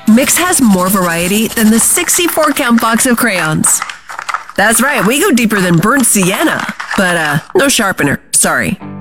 Mix has more variety than the 64-count box of crayons. That's right, we go deeper than burnt sienna. But no sharpener, sorry.